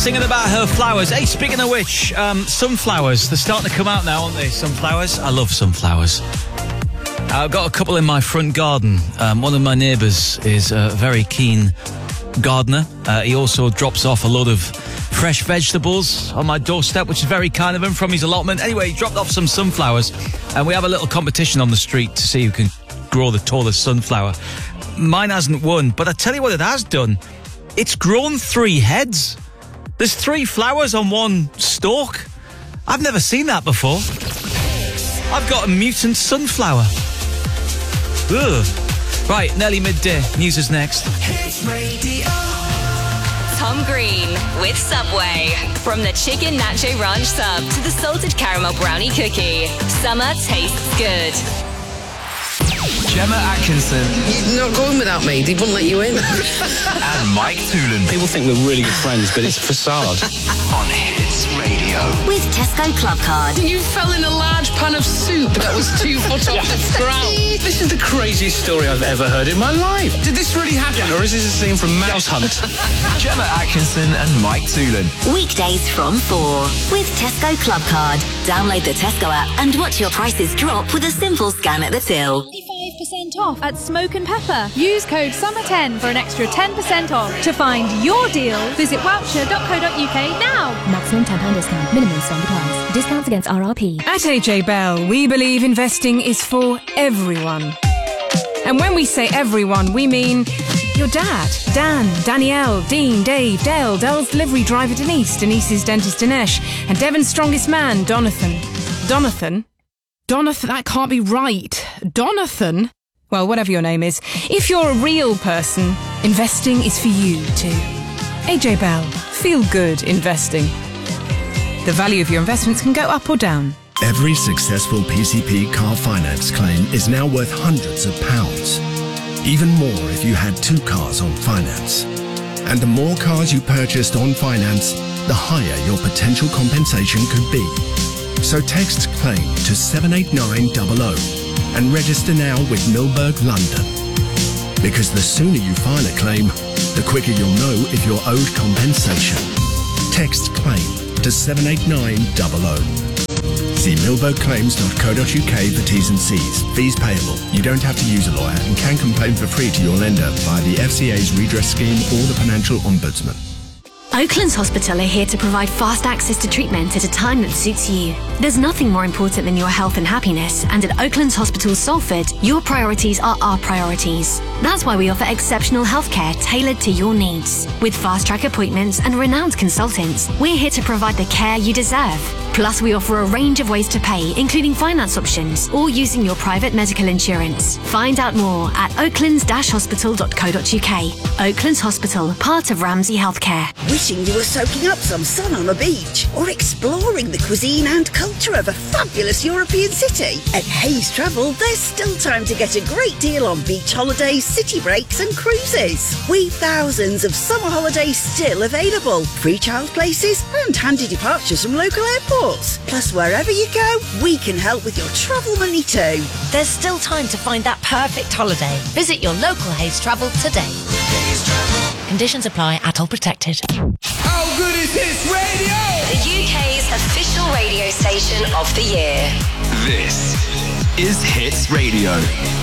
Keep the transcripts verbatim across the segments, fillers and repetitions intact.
Singing about her flowers. Hey, speaking of which, um, sunflowers, they're starting to come out now, aren't they? Sunflowers. I love sunflowers. I've got a couple in my front garden. Um, one of my neighbours is a very keen gardener. Uh, he also drops off a load of fresh vegetables on my doorstep, which is very kind of him from his allotment. Anyway, he dropped off some sunflowers, and we have a little competition on the street to see who can grow the tallest sunflower. Mine hasn't won, but I tell you what it has done. It's grown three heads. There's three flowers on one stalk. I've never seen that before. I've got a mutant sunflower. Ugh. Right, nearly midday. News is next. Hits Radio. Tom Green with Subway. From the Chicken Nacho Ranch sub to the Salted Caramel Brownie Cookie. Summer tastes good. Gemma Atkinson. You're not going without me. They wouldn't let you in. And Mike Toolan. People think we're really good friends, but it's a facade. On Hits Radio. With Tesco Club Card. You fell in a large pan of soup that was two foot off the ground. This is the craziest story I've ever heard in my life. Did this really happen, or is this a scene from Mouse Hunt? Gemma Atkinson and Mike Toolan. Weekdays from four. With Tesco Club Card. Download the Tesco app and watch your prices drop with a simple scan at the till. twenty-five percent off at Smoke and Pepper. Use code summer ten for an extra ten percent off. To find your deal, visit wowcher dot co dot uk now. Maximum ten pounds discount. Minimum spend applies. Discounts against R R P. At A J Bell, we believe investing is for everyone. And when we say everyone, we mean your dad, Dan, Danielle, Dean, Dave, Dale, Dell's delivery driver Denise, Denise's dentist Dinesh, and Devon's strongest man, Donathan. Donathan? Donathan, that can't be right. Donathan? Well, whatever your name is. If you're a real person, investing is for you too. A J Bell, feel good investing. The value of your investments can go up or down. Every successful P C P car finance claim is now worth hundreds of pounds. Even more if you had two cars on finance. And the more cars you purchased on finance, the higher your potential compensation could be. So text CLAIM to seven eight nine zero zero and register now with Milberg London. Because the sooner you file a claim, the quicker you'll know if you're owed compensation. Text CLAIM to seven eight nine zero zero. See milberg claims dot co dot uk for T's and C's. Fees payable. You don't have to use a lawyer and can complain for free to your lender via the F C A's redress scheme or the Financial Ombudsman. Oaklands Hospital are here to provide fast access to treatment at a time that suits you. There's nothing more important than your health and happiness, and at Oaklands Hospital Salford, your priorities are our priorities. That's why we offer exceptional healthcare tailored to your needs. With fast-track appointments and renowned consultants, we're here to provide the care you deserve. Plus, we offer a range of ways to pay, including finance options or using your private medical insurance. Find out more at oaklands dash hospital dot co dot uk. Oaklands Hospital, part of Ramsay Healthcare. Wishing you were soaking up some sun on a beach or exploring the cuisine and culture of a fabulous European city? At Hayes Travel, there's still time to get a great deal on beach holidays, city breaks and cruises. We've thousands of summer holidays still available, free child places and handy departures from local airports. Plus, wherever you go, we can help with your travel money too. There's still time to find that perfect holiday. Visit your local Hayes Travel today. Hayes Travel. Conditions apply. Atoll protected. How good is Hits Radio? The U K's official radio station of the year. This is Hits Radio.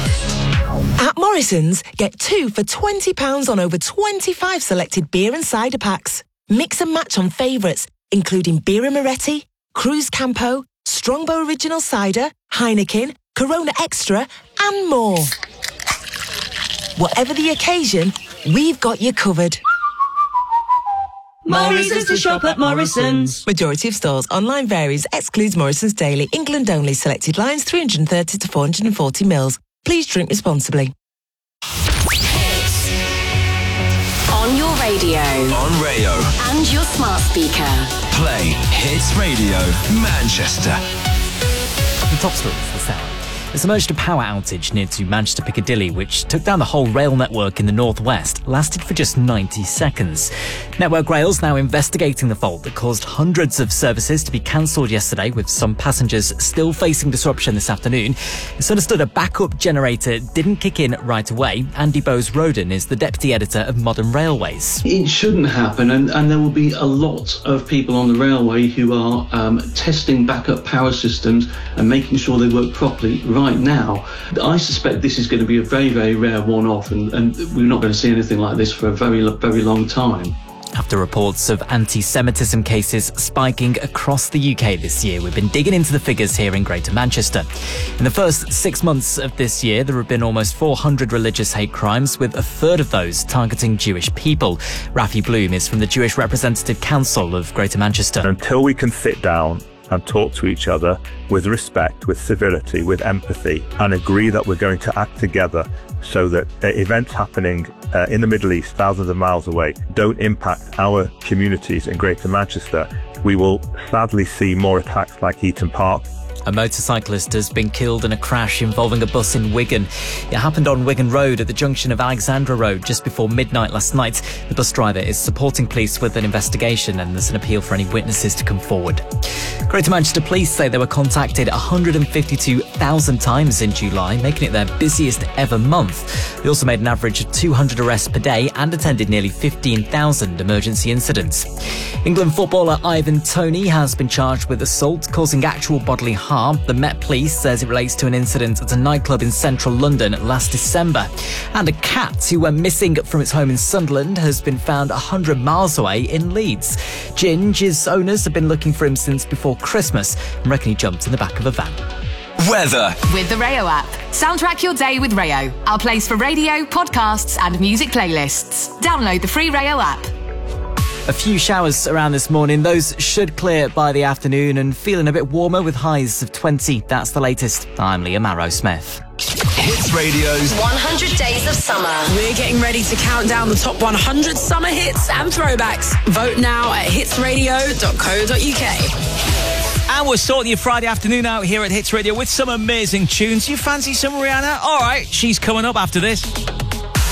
At Morrison's, get two for twenty pounds on over twenty-five selected beer and cider packs. Mix and match on favourites, including Birra Moretti, Cruz Campo, Strongbow Original Cider, Heineken, Corona Extra, and more. Whatever the occasion, we've got you covered. Morrison's to shop at Morrison's. Majority of stores. Online varies. Excludes Morrison's Daily. England only. Selected lines three hundred thirty to four hundred forty mils. Please drink responsibly. Hits. On your radio. On Rayo. And your smart speaker. Play Hits Radio Manchester. The top stories this hour. There's emerged a power outage near to Manchester Piccadilly, which took down the whole rail network in the northwest, lasted for just ninety seconds. Network Rail's now investigating the fault that caused hundreds of services to be cancelled yesterday, with some passengers still facing disruption this afternoon. It's understood a backup generator didn't kick in right away. Andy Bowes-Roden is the deputy editor of Modern Railways. It shouldn't happen, and, and there will be a lot of people on the railway who are um, testing backup power systems and making sure they work properly right now. I suspect this is going to be a very, very rare one-off, and, and we're not going to see anything like this for a very, very long time. After reports of anti-Semitism cases spiking across the U K this year, we've been digging into the figures here in Greater Manchester. In the first six months of this year, there have been almost four hundred religious hate crimes, with a third of those targeting Jewish people. Rafi Bloom is from the Jewish Representative Council of Greater Manchester. Until we can sit down and talk to each other with respect, with civility, with empathy, and agree that we're going to act together so that uh, events happening uh, in the Middle East, thousands of miles away, don't impact our communities in Greater Manchester, we will sadly see more attacks like Eaton Park. A motorcyclist has been killed in a crash involving a bus in Wigan. It happened on Wigan Road at the junction of Alexandra Road just before midnight last night. The bus driver is supporting police with an investigation, and there's an appeal for any witnesses to come forward. Greater Manchester Police say they were contacted one hundred fifty-two thousand times in July, making it their busiest ever month. They also made an average of two hundred arrests per day and attended nearly fifteen thousand emergency incidents. England footballer Ivan Toney has been charged with assault causing actual bodily harm. The Met Police says it relates to an incident at a nightclub in central London last December. And a cat who went missing from its home in Sunderland has been found one hundred miles away in Leeds. Ginge's owners have been looking for him since before Christmas and reckon he jumped in the back of a van. Weather. With the Rayo app. Soundtrack your day with Rayo. Our place for radio, podcasts and music playlists. Download the free Rayo app. A few showers around this morning. Those should clear by the afternoon, and feeling a bit warmer with highs of twenty. That's the latest. I'm Liam Arrowsmith. Hits Radio's one hundred Days of Summer. We're getting ready to count down the top one hundred summer hits and throwbacks. Vote now at hits radio dot co dot uk. And we're sorting your Friday afternoon out here at Hits Radio with some amazing tunes. You fancy some Rihanna? All right, she's coming up after this.